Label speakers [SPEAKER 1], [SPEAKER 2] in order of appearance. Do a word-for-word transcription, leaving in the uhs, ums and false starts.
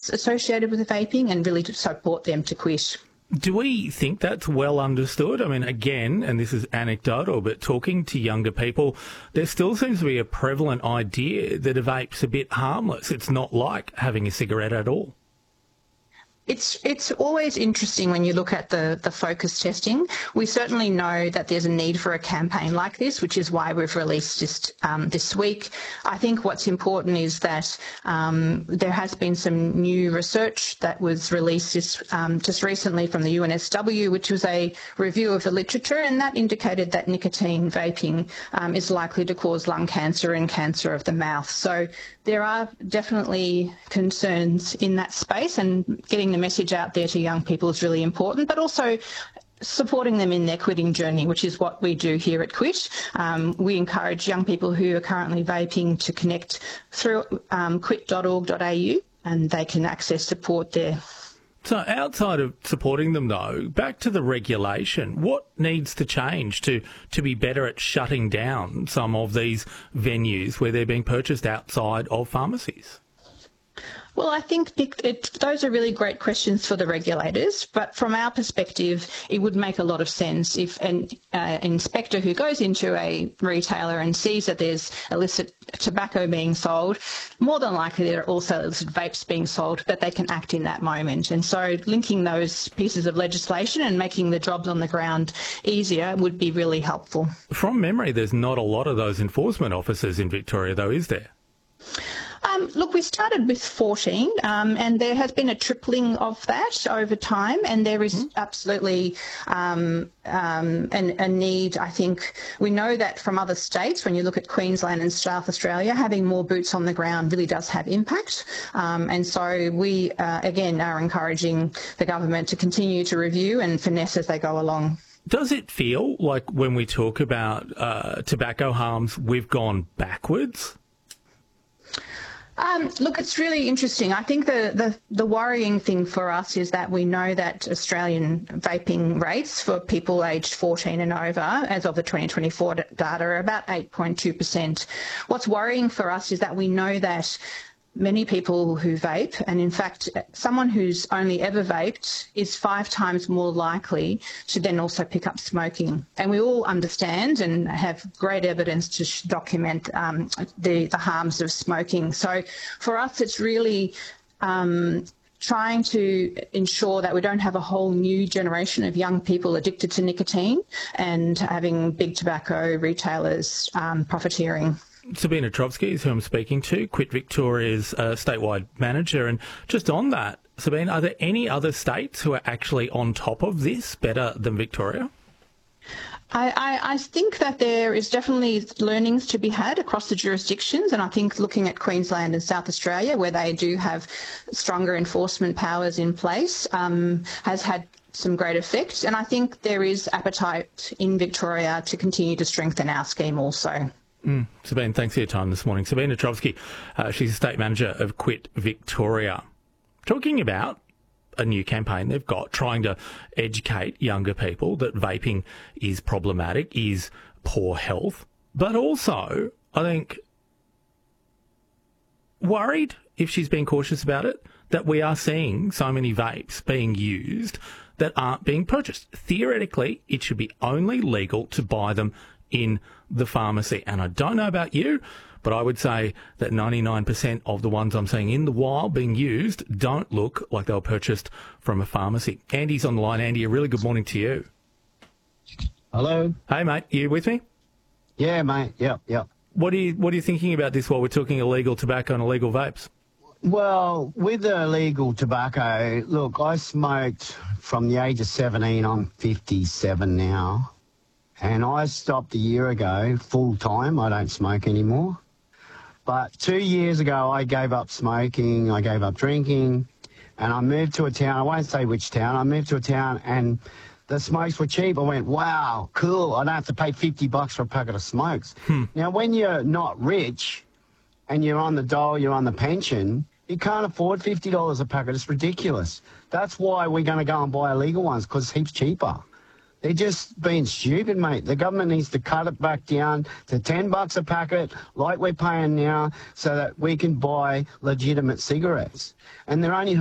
[SPEAKER 1] risks associated with vaping and really to support them to quit.
[SPEAKER 2] Do we think that's well understood? I mean, again, and this is anecdotal, but talking to younger people, there still seems to be a prevalent idea that a vape's a bit harmless. It's not like having a cigarette at all.
[SPEAKER 1] It's it's always interesting when you look at the, the focus testing. We certainly know that there's a need for a campaign like this, which is why we've released this um, this week. I think what's important is that um, there has been some new research that was released this, um, just recently from the U N S W, which was a review of the literature, and that indicated that nicotine vaping um, is likely to cause lung cancer and cancer of the mouth. So there are definitely concerns in that space, and getting the message out there to young people is really important, but also supporting them in their quitting journey, which is what we do here at Quit. Um, we encourage young people who are currently vaping to connect through um, quit dot org dot a u, and they can access support there.
[SPEAKER 2] So outside of supporting them, though, back to the regulation, what needs to change to, to be better at shutting down some of these venues where they're being purchased outside of pharmacies?
[SPEAKER 1] Well, I think it, those are really great questions for the regulators, but from our perspective, it would make a lot of sense if an uh, inspector who goes into a retailer and sees that there's illicit tobacco being sold, more than likely there are also illicit vapes being sold, that they can act in that moment. And so linking those pieces of legislation and making the jobs on the ground easier would be really helpful.
[SPEAKER 2] From memory, there's not a lot of those enforcement officers in Victoria, though, is there?
[SPEAKER 1] Um, look, we started with fourteen, um, and there has been a tripling of that over time, and there is mm-hmm. absolutely um, um, an, a need. I think we know that from other states, when you look at Queensland and South Australia, having more boots on the ground really does have impact. Um, and so we, uh, again, are encouraging the government to continue to review and finesse as they go along.
[SPEAKER 2] Does it feel like when we talk about uh, tobacco harms, we've gone backwards?
[SPEAKER 1] Um, look, it's really interesting. I think the, the, the worrying thing for us is that we know that Australian vaping rates for people aged fourteen and over, as of the twenty twenty-four data, are about eight point two percent. What's worrying for us is that we know that many people who vape, and in fact someone who's only ever vaped is five times more likely to then also pick up smoking. And we all understand and have great evidence to document um, the, the harms of smoking. So for us it's really um, trying to ensure that we don't have a whole new generation of young people addicted to nicotine and having big tobacco retailers um, profiteering.
[SPEAKER 2] Sabina Trovsky is who I'm speaking to, Quit Victoria's uh, statewide manager. And just on that, Sabina, are there any other states who are actually on top of this better than Victoria?
[SPEAKER 1] I, I, I think that there is definitely learnings to be had across the jurisdictions, and I think looking at Queensland and South Australia, where they do have stronger enforcement powers in place, um, has had some great effects. And I think there is appetite in Victoria to continue to strengthen our scheme also.
[SPEAKER 2] Mm. Sabine, thanks for your time this morning. Sabina Trovsky, uh, she's the State Manager of Quit Victoria. Talking about a new campaign they've got, trying to educate younger people that vaping is problematic, is poor health, but also, I think, worried, if she's being cautious about it, that we are seeing so many vapes being used that aren't being purchased. Theoretically, it should be only legal to buy them in the pharmacy. And I don't know about you, but I would say that ninety-nine percent of the ones I'm seeing in the wild being used don't look like they were purchased from a pharmacy. Andy's on the line. Andy, a really good morning to you.
[SPEAKER 3] Hello.
[SPEAKER 2] Hey, mate. You with me?
[SPEAKER 3] Yeah, mate. Yep, yep.
[SPEAKER 2] What are you, what are you thinking about this while we're talking illegal tobacco and illegal vapes?
[SPEAKER 3] Well, with the illegal tobacco, look, I smoked from the age of seventeen. I'm fifty-seven now. And I stopped a year ago, full time. I don't smoke anymore. But two years ago, I gave up smoking, I gave up drinking, and I moved to a town. I won't say which town. I moved to a town, and the smokes were cheap. I went, wow, cool. I don't have to pay fifty bucks for a packet of smokes. Hmm. Now, when you're not rich and you're on the dole, you're on the pension, you can't afford fifty dollars a packet. It's ridiculous. That's why we're going to go and buy illegal ones, because it's heaps cheaper. They're just being stupid, mate. The government needs to cut it back down to ten bucks a packet, like we're paying now, so that we can buy legitimate cigarettes. And they're only